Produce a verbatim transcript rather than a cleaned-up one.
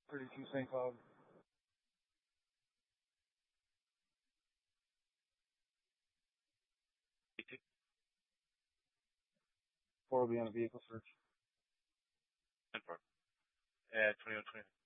thirty-two Saint Cloud. Four will be on a vehicle search. ten four. Uh, twenty-one twenty.